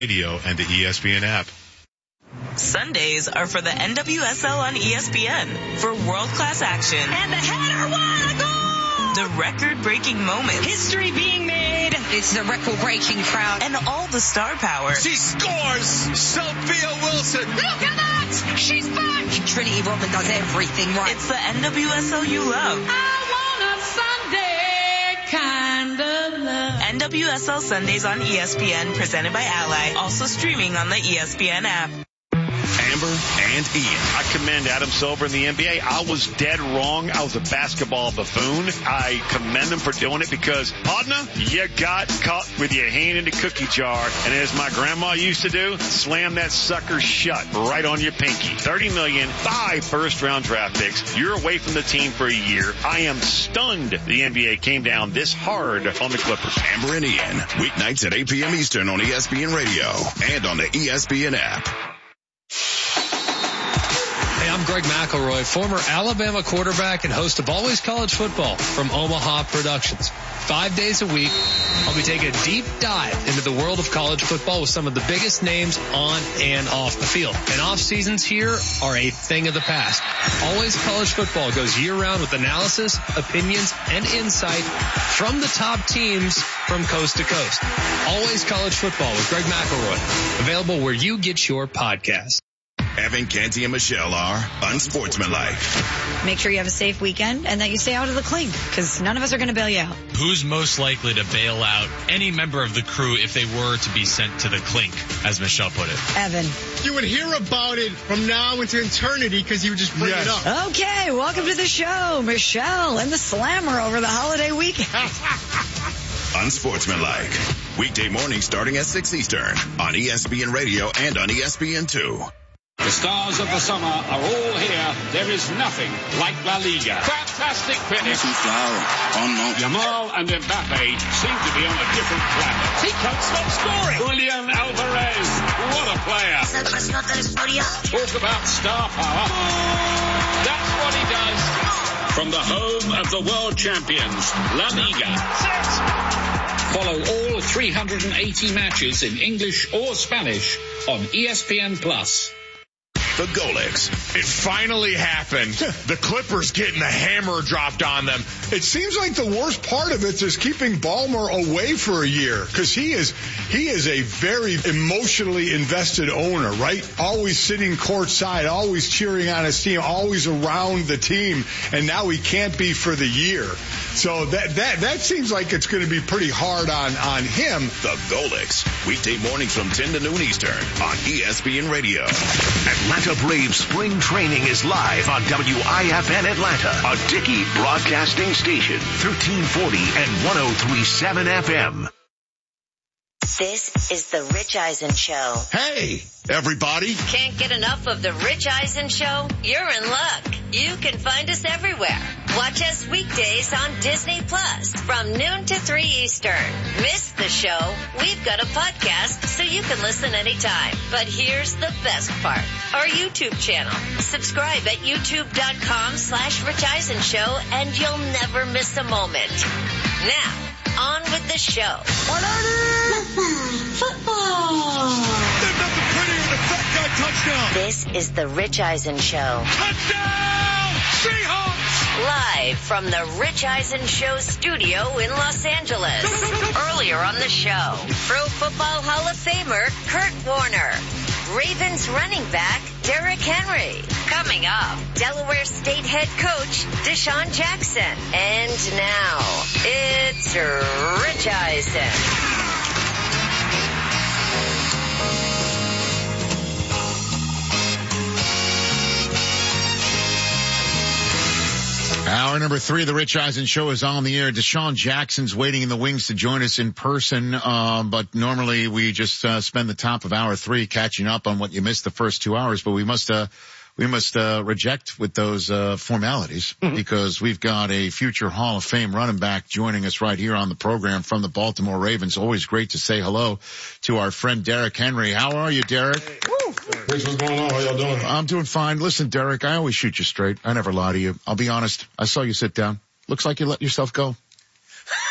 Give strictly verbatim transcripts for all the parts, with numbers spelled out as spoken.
Radio and the E S P N app. Sundays are for the N W S L on E S P N for world-class action. And the header, what a goal! The record-breaking moments. History being made. It's the record-breaking crowd. And all the star power. She scores! Sophia Wilson! Look at that! She's back! Trinity Rodman does everything right. It's the N W S L you love. I want a Sunday kind of love. N W S L Sundays on E S P N, presented by Ally. Also streaming on the E S P N app. Amber and Ian. I commend Adam Silver in the N B A. I was dead wrong. I was a basketball buffoon. I commend him for doing it because, partner, you got caught with your hand in the cookie jar. And as my grandma used to do, slam that sucker shut right on your pinky. thirty million dollars, five first-round draft picks. You're away from the team for a year. I am stunned the N B A came down this hard on the Clippers. Amber and Ian, weeknights at eight p.m. Eastern on E S P N Radio and on the E S P N app. Hey, I'm Greg McElroy, former Alabama quarterback and host of Always College Football from Omaha Productions. Five days a week, I'll be taking a deep dive into the world of college football with some of the biggest names on and off the field. And off seasons here are a thing of the past. Always College Football goes year-round with analysis, opinions, and insight from the top teams from coast to coast. Always College Football with Greg McElroy, available where you get your podcast. Evan, Canty, and Michelle are unsportsmanlike. Make sure you have a safe weekend and that you stay out of the clink, because none of us are going to bail you out. Who's most likely to bail out any member of the crew if they were to be sent to the clink, as Michelle put it? Evan. You would hear about it from now into eternity because you would just bring yes. it up. Okay, welcome to the show, Michelle and the Slammer over the holiday weekend. Unsportsmanlike. Weekday morning starting at six Eastern on E S P N Radio and on E S P N two. The stars of the summer are all here. There is nothing like La Liga. Fantastic finish. Yamal and Mbappe seem to be on a different planet. He can't stop scoring. Julian Alvarez, what a player. Talk about star power. That's what he does. From the home of the world champions, La Liga. Follow all three hundred eighty matches in English or Spanish on E S P N Plus. The Golix. It finally happened. The Clippers getting the hammer dropped on them. It seems like the worst part of it is keeping Ballmer away for a year, because he is he is a very emotionally invested owner, right? Always sitting courtside, always cheering on his team, always around the team, and now he can't be for the year. So that that that seems like it's going to be pretty hard on, on him. The Golix. Weekday mornings from ten to noon Eastern on E S P N Radio. Atlanta Braves spring training is live on W I F N Atlanta, a Dickey broadcasting station, thirteen forty and one oh three point seven F M. This is the Rich Eisen Show. Hey, everybody. Can't get enough of the Rich Eisen Show? You're in luck. You can find us everywhere. Watch us weekdays on Disney Plus from noon to three Eastern. Miss the show? We've got a podcast so you can listen anytime. But here's the best part. Our YouTube channel. Subscribe at youtube.com slash Rich Eisen Show and you'll never miss a moment. Now, on with the show. Football. There's nothing prettier than a fat guy touchdown. This is the Rich Eisen Show. Touchdown! Seahawks! Live from the Rich Eisen Show studio in Los Angeles. Earlier on the show, Pro Football Hall of Famer Kurt Warner. Ravens running back Derrick Henry. Coming up, Delaware State head coach Deshaun Jackson. And now, it's Rich Eisen. Hour number three of the Rich Eisen Show is on the air. Deshaun Jackson's waiting in the wings to join us in person, um, but normally we just uh, spend the top of hour three catching up on what you missed the first two hours. But we must uh, we must uh, reject with those uh, formalities mm-hmm. because we've got a future Hall of Fame running back joining us right here on the program from the Baltimore Ravens. Always great to say hello to our friend Derrick Henry. How are you, Derrick? Hey, what's going on? How y'all doing? I'm doing fine. Listen, Derrick, I always shoot you straight. I never lie to you. I'll be honest. I saw you sit down. Looks like you let yourself go.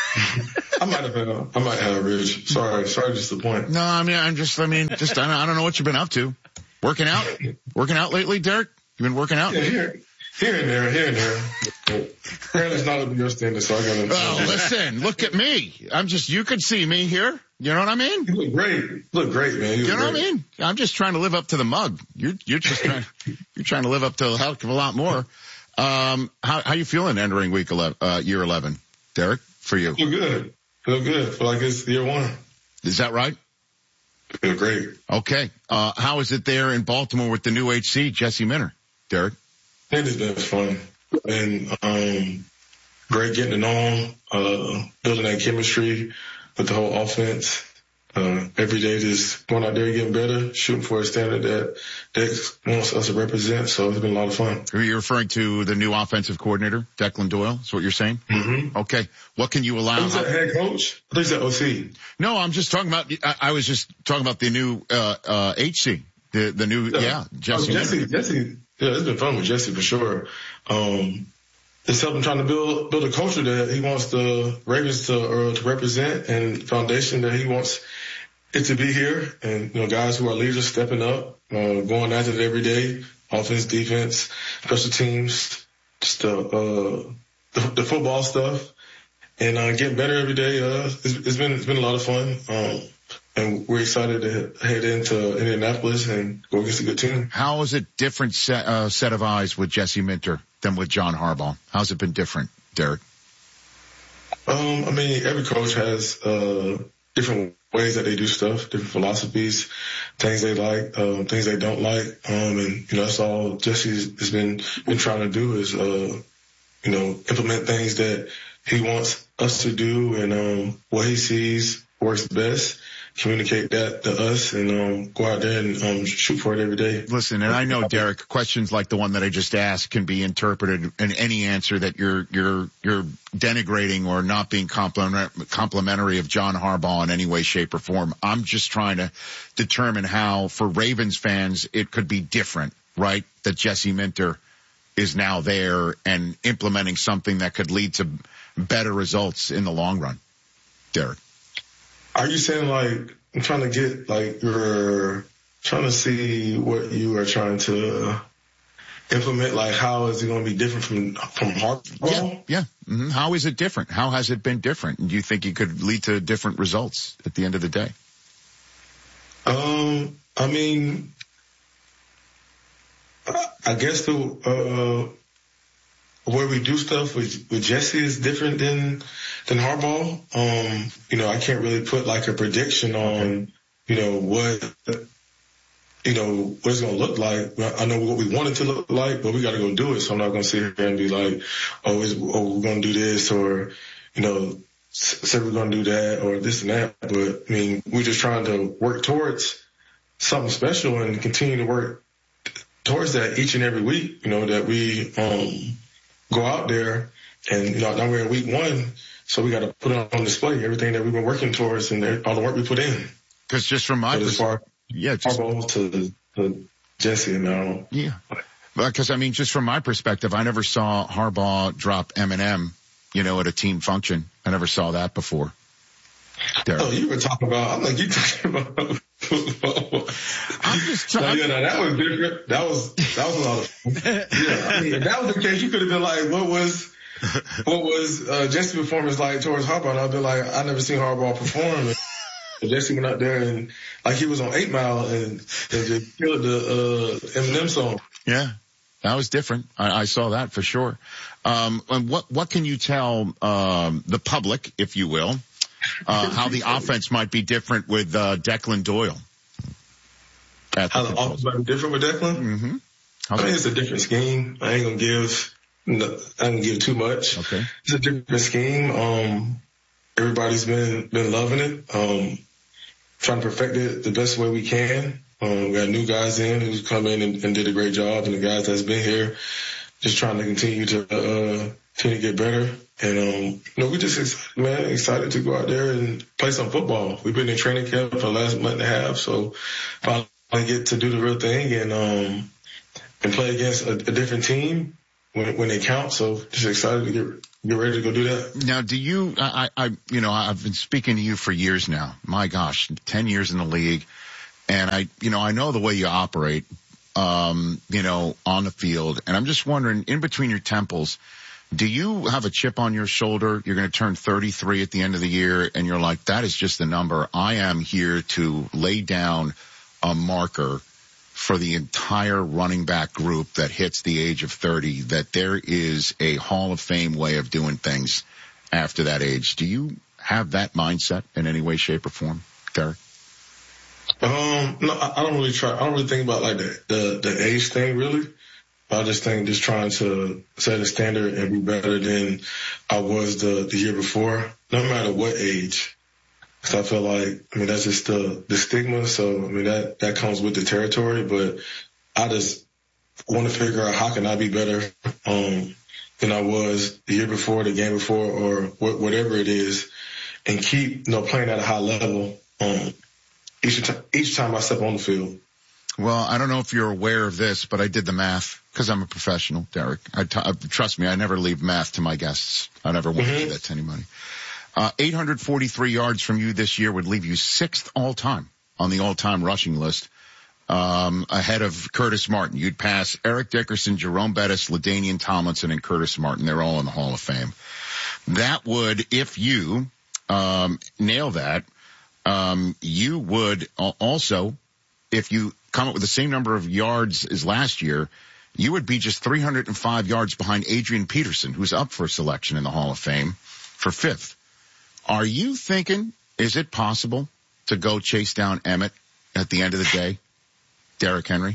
I might have been, I might have, Rich. Sorry, sorry to disappoint. No, I mean, I'm just, I mean, just, I don't, I don't know what you've been up to. Working out? Working out lately, Derek? You been working out? Yeah, here, here and there, here and there. Apparently it's not up to your standard, so I gotta. Oh, listen, look at me. I'm just, you can see me here. You know what I mean? You look great. You look great, man. You, you know great. what I mean? I'm just trying to live up to the mug. You're, you're just trying, you're trying to live up to a heck of a lot more. Um, how, how you feeling entering week eleven, uh, year eleven, Derek, for you? Feel good. Feel good. Feel like it's year one. Is that right? Feel great. Okay. Uh, how is it there in Baltimore with the new H C, Jesse Minter, Derek? It has been fun. And, um, great getting to know him, uh, building that chemistry with the whole offense. Uh, every day just going out there getting better, shooting for a standard that Dex wants us to represent. So it's been a lot of fun. Are you referring to the new offensive coordinator, Declan Doyle? Is what you're saying? Mm-hmm. Okay. What can you allow? Is that head coach? I think it's that O C. No, I'm just talking about, I, I was just talking about the new, uh, uh, H C. The, the new, yeah, yeah Jesse. Oh, Jesse, Jesse, yeah, it's been fun with Jesse for sure. Um, It's helping trying to build build a culture that he wants the Ravens to uh, to represent, and foundation that he wants it to be here. And you know, guys who are leaders stepping up, uh, going at it every day, offense, defense, special teams, just the uh, the, the football stuff, and uh, getting better every day. Uh, it's, it's been it's been a lot of fun, um, and we're excited to head into Indianapolis and go against a good team. How is it different set, uh, set of eyes with Jesse Minter than with John Harbaugh? How's it been different, Derek? Um, I mean, every coach has uh different ways that they do stuff, different philosophies, things they like, um, things they don't like. Um, and, you know, that's all Jesse has been, been trying to do is, uh, you know, implement things that he wants us to do and, um, what he sees works best. Communicate that to us and um, go out there and um, shoot for it every day. Listen, and I know, Derek, questions like the one that I just asked can be interpreted in any answer that you're you're you're denigrating or not being compliment, complimentary of John Harbaugh in any way, shape, or form. I'm just trying to determine how, for Ravens fans, it could be different, right? That Jesse Minter is now there and implementing something that could lead to better results in the long run. Derek. Are you saying like, I'm trying to get like you're trying to see what you are trying to implement? Like how is it going to be different from, from Harbaugh? Yeah. yeah. Mm-hmm. How is it different? How has it been different? And do you think it could lead to different results at the end of the day? Um, I mean, I guess the, uh, where we do stuff with, with Jesse is different than, than Harbaugh. Um, you know, I can't really put like a prediction on, you know, what, you know, what it's going to look like. I know what we want it to look like, but we got to go do it. So I'm not going to sit here and be like, oh, it's, oh, we're going to do this or, you know, say we're going to do that or this and that. But I mean, we're just trying to work towards something special and continue to work towards that each and every week, you know, that we, um, go out there and, you know, now we're in week one, so we got to put it on display, everything that we've been working towards and all the work we put in. Because just from my perspective, yeah, just Harbaugh to, to Jesse and now. Yeah. Because, I mean, just from my perspective, I never saw Harbaugh drop Eminem, you know, at a team function. I never saw that before. Derek. Oh, you were talking about, I'm like, you talking about football. I'm just trying. No, yeah, no, that was different. That was, that was a lot of fun. Yeah, I mean, if that was the case, you could have been like, what was, what was, uh, Jesse's performance like towards Harbaugh? And I'd be like, I never seen Harbaugh perform. And Jesse went out there and like he was on eight mile and, and just killed the, uh, Eminem song. Yeah. That was different. I, I saw that for sure. Um, and what, what can you tell, um, the public, if you will, Uh, how the offense might be different with uh, Declan Doyle? How the offense might be different with Declan? Mm-hmm. I mean, it's a different scheme. I ain't gonna give, no, I ain't gonna give too much. Okay. It's a different scheme. Um, everybody's been been loving it. Um, trying to perfect it the best way we can. Um, we got new guys in who's come in and, and did a great job, and the guys that's been here just trying to continue to uh, continue to get better. And, um, you know, we just, excited, man, excited to go out there and play some football. We've been in training camp for the last month and a half, so finally get to do the real thing and, um, and play against a, a different team when, when they count. So just excited to get, get ready to go do that. Now, do you, I, I, you know, I've been speaking to you for years now. My gosh, ten years in the league. And I, you know, I know the way you operate, um, you know, on the field. And I'm just wondering, in between your temples, do you have a chip on your shoulder? You're going to turn thirty-three at the end of the year, and you're like, that is just the number. I am here to lay down a marker for the entire running back group that hits the age of thirty, that there is a Hall of Fame way of doing things after that age. Do you have that mindset in any way, shape, or form, Derek? Um, no, I, I don't really try. I don't really think about like the, the, the age thing really. I just think just trying to set a standard and be better than I was the, the year before, no matter what age. Cause I feel like, I mean, that's just the, the stigma. So, I mean, that, that comes with the territory, but I just want to figure out how can I be better, um, than I was the year before, the game before, or wh- whatever it is, and keep, you know, playing at a high level, um, each time, each time I step on the field. Well, I don't know if you're aware of this, but I did the math because I'm a professional, Derek. I t- trust me, I never leave math to my guests. I never want to do that to anybody. Uh, eight hundred forty-three yards from you this year would leave you sixth all-time on the all-time rushing list, um, ahead of Curtis Martin. You'd pass Eric Dickerson, Jerome Bettis, LaDainian Tomlinson, and Curtis Martin. They're all in the Hall of Fame. That would, if you um, nail that, um, you would also, if you come up with the same number of yards as last year, you would be just three hundred five yards behind Adrian Peterson, who's up for selection in the Hall of Fame for fifth. Are you thinking, is it possible to go chase down Emmett at the end of the day, Derrick Henry?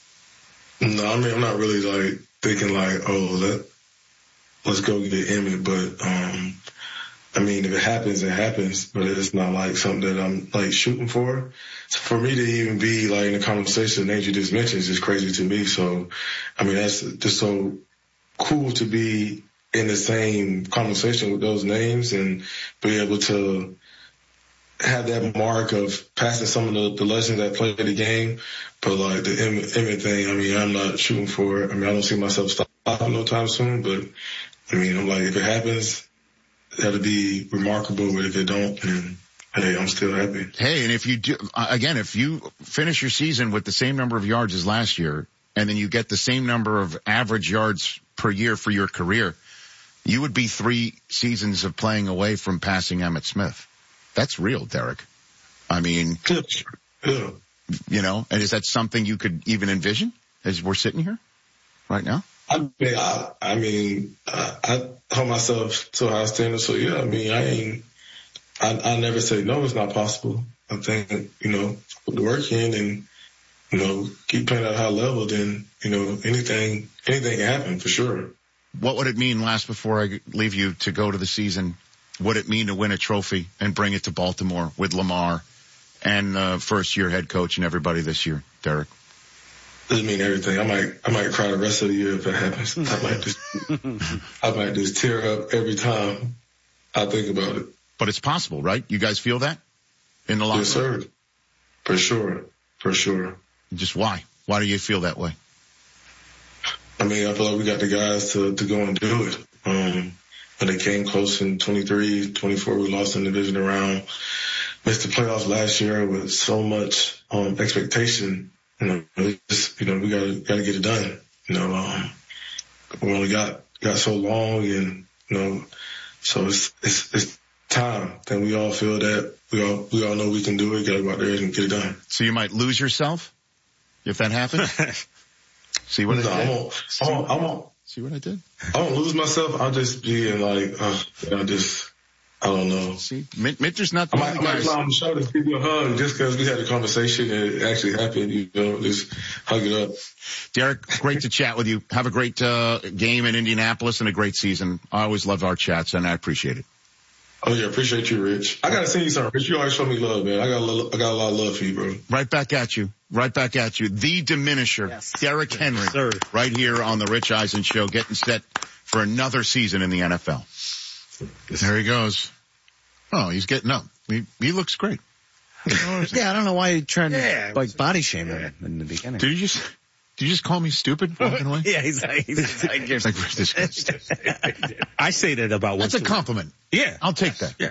No, I mean, I'm not really like thinking like, oh, let, let's go get Emmett. But, um, I mean, if it happens, it happens, but it's not like something that I'm like shooting for. So for me to even be like in a conversation the names you just mentioned is just crazy to me. So, I mean, that's just so cool to be in the same conversation with those names and be able to have that mark of passing some of the, the legends that played the game. But like the Emmett, Emmett thing, I mean, I'm not shooting for it. I mean, I don't see myself stopping no time soon, but I mean, I'm like, if it happens, that'll be remarkable, but if it don't, then hey, I'm still happy. Hey, and if you do, again, if you finish your season with the same number of yards as last year, and then you get the same number of average yards per year for your career, you would be three seasons of playing away from passing Emmitt Smith. That's real, Derek. I mean, yeah. You know, and is that something you could even envision as we're sitting here right now? I mean, I, I mean, I, I hold myself to a high standard. So yeah, I mean, I ain't, I, I never say no, it's not possible. I think, you know, put the work in and, you know, keep playing at a high level, then, you know, anything, anything can happen for sure. What would it mean, last before I leave you, to go to the season? What would it mean to win a trophy and bring it to Baltimore with Lamar and uh, first year head coach and everybody this year, Derek? Doesn't mean everything. I might, I might cry the rest of the year if it happens. I might just, I might just tear up every time I think about it. But it's possible, right? You guys feel that in the locker room? Yes, sir. For sure. For sure. Just why? Why do you feel that way? I mean, I feel like we got the guys to, to go and do it. Um, when they came close in twenty-three, twenty-four, we lost in the division round. Missed the playoffs last year with so much, um, expectation. You know, just, you know, we gotta, gotta get it done. You know, um, we only got, got so long and, you know, so it's, it's, it's time. Then we all feel that we all, we all know we can do it. Gotta go out there and get it done. So you might lose yourself if that happens? See what no, I did? I won't, I won't, I won't, See what I did? I won't lose myself. I'll just be in like, uh, I just, I don't know. See, Mitchell's not the I might, only I might guy. fly on the shoulder, give you a hug just because we had a conversation and it actually happened. You know, just hug it up. Derek, great to chat with you. Have a great uh, game in Indianapolis and a great season. I always love our chats and I appreciate it. Oh yeah, appreciate you, Rich. I gotta send you something, Rich. You always show me love, man. I got a little, I got a lot of love for you, bro. Right back at you. Right back at you. The diminisher, yes. Derrick Henry, Sir. right here on the Rich Eisen Show, getting set for another season in the N F L. There he goes. Oh, he's getting up. He, he looks great. Yeah, I don't know why you tried Yeah, to like body shame him in the beginning. Did you just? Did you just call me stupid walking away? Yeah, he's like, he's like, It's like this guy's stupid. I say that about That's once a compliment. Yeah. I'll take that. Yeah.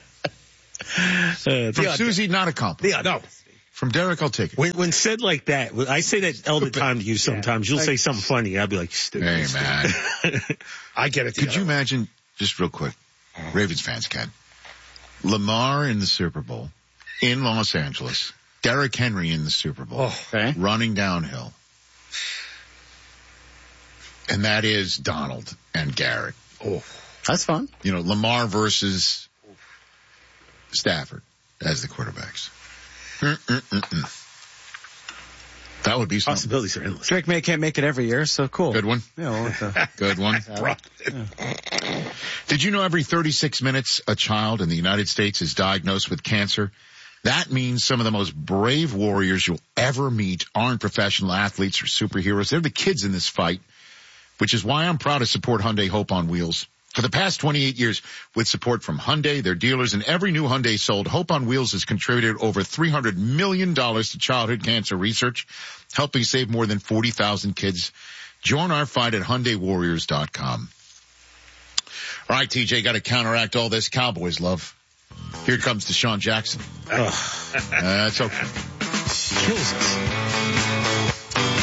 uh, From yeah, Susie, not a compliment. Yeah, no. From Derek, I'll take it. When, when said like that, I say that all the time to you sometimes. You'll say something funny. I'll be like, stupid. Hey, stupid. man. I get it. Could you imagine, just real quick, Ravens fans can, Lamar in the Super Bowl in Los Angeles, Derrick Henry in the Super Bowl, Oh, okay. running downhill. And that is Donald and Garrett. Oh, that's fun. You know, Lamar versus Stafford as the quarterbacks. Mm-mm-mm-mm. That would be something. Possibilities are endless. Drake May can't make it every year, so cool. Good one. Yeah, well, it's a- Good one. Yeah. Did you know every thirty-six minutes a child in the United States is diagnosed with cancer? That means some of the most brave warriors you'll ever meet aren't professional athletes or superheroes. They're the kids in this fight, which is why I'm proud to support Hyundai Hope on Wheels. For the past twenty-eight years, with support from Hyundai, their dealers, and every new Hyundai sold, Hope on Wheels has contributed over three hundred million dollars to childhood cancer research, helping save more than forty thousand kids. Join our fight at Hyundai Warriors dot com. All right, T J, got to counteract all this Cowboys love. Here comes Deshaun Jackson. Oh. That's okay. Kills us.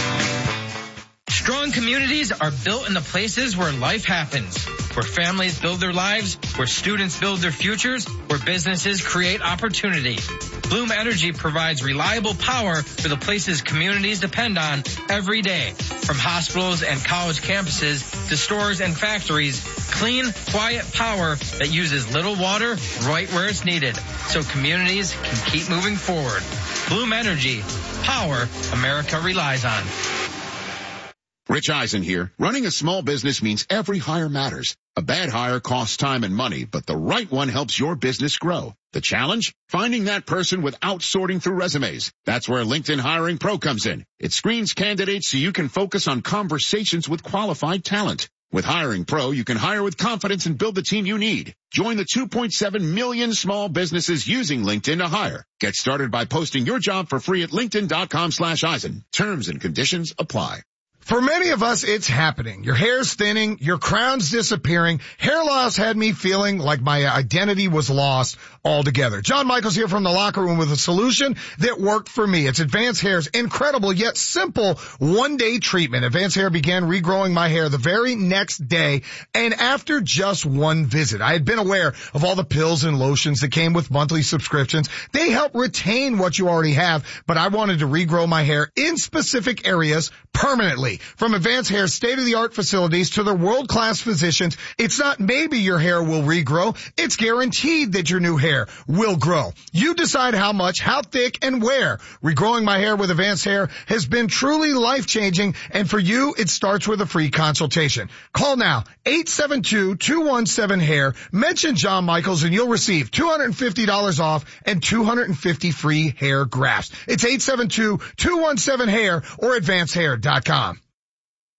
Strong communities are built in the places where life happens, where families build their lives, where students build their futures, where businesses create opportunity. Bloom Energy provides reliable power for the places communities depend on every day. From hospitals and college campuses to stores and factories, clean, quiet power that uses little water right where it's needed, so communities can keep moving forward. Bloom Energy, power America relies on. Rich Eisen here. Running a small business means every hire matters. A bad hire costs time and money, but the right one helps your business grow. The challenge? Finding that person without sorting through resumes. That's where LinkedIn Hiring Pro comes in. It screens candidates so you can focus on conversations with qualified talent. With Hiring Pro, you can hire with confidence and build the team you need. Join the two point seven million small businesses using LinkedIn to hire. Get started by posting your job for free at linkedin.com slash Eisen. Terms and conditions apply. For many of us, it's happening. Your hair's thinning, your crown's disappearing. Hair loss had me feeling like my identity was lost altogether. John Michaels here from the Locker Room with a solution that worked for me. It's Advanced Hair's incredible yet simple one-day treatment. Advanced Hair began regrowing my hair the very next day, and after just one visit. I had been aware of all the pills and lotions that came with monthly subscriptions. They help retain what you already have, but I wanted to regrow my hair in specific areas permanently. From Advanced Hair's state-of-the-art facilities to their world-class physicians, it's not maybe your hair will regrow, it's guaranteed that your new hair will grow. You decide how much, how thick, and where. Regrowing my hair with Advanced Hair has been truly life-changing, and for you, it starts with a free consultation. Call now, eight seven two, two one seven, hair, mention John Michaels, and you'll receive two hundred fifty dollars off and two hundred fifty free hair grafts. It's eight seven two, two one seven, hair or advanced hair dot com.